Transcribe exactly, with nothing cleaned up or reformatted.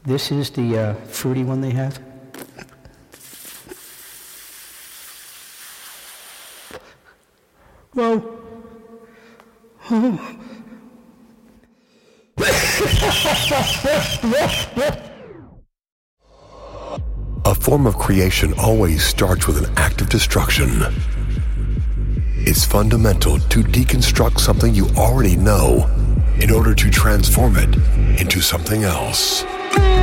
This is the uh, fruity one they have. Whoa. Oh. A form of creation always starts with an act of destruction. It's fundamental to deconstruct something you already know in order to transform it into something else.